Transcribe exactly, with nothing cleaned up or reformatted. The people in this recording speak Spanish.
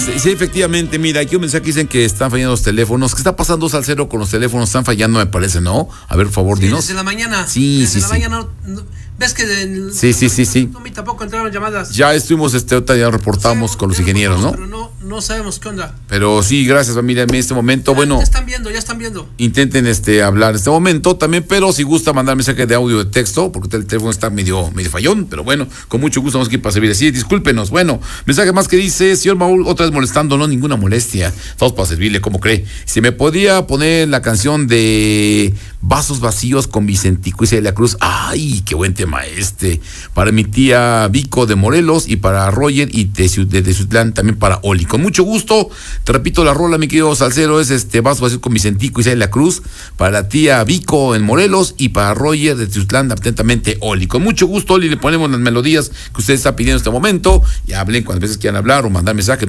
Sí, sí, efectivamente, mira, aquí un mensaje que dicen que están fallando los teléfonos. ¿Qué está pasando, Salcero, con los teléfonos? Están fallando, me parece, ¿no? A ver, por favor, sí, dinos. Desde la mañana. Sí, desde sí, la sí. mañana. No, ¿ves que del, Sí, sí, sí, sí. A mí tampoco entraron llamadas. Ya estuvimos, este, ahorita ya reportamos Sí, con los ya ingenieros, ¿no? Pero no, no sabemos qué onda. Pero sí, gracias, familia, en este momento, Ya, bueno. Ya están viendo, ya están viendo. Intenten este hablar en este momento también, pero si gusta mandar mensaje de audio o de texto, porque el teléfono está medio, medio fallón, pero bueno, con mucho gusto vamos aquí para servir. Así, discúlpenos. Bueno, mensaje más que dice, señor Maúl, otra vez molestando, no, ninguna molestia. Estamos para servirle, ¿cómo cree? Si me podía poner la canción de Vasos Vacíos con Vicentico y Celia Cruz. Ay, qué buen tema este. Para mi tía Vico de Morelos y para Roger y de Teciutlán, también para Oli. Con mucho gusto, te repito la rola, mi querido Salcero, es este Vasos Vacíos con Vicentico y Celia Cruz, para la tía Vico en Morelos y para Roger de Teciutlán, atentamente Oli. Con mucho gusto, Oli, le ponemos las melodías que usted está pidiendo en este momento y hablen cuantas veces quieran hablar o mandar mensajes.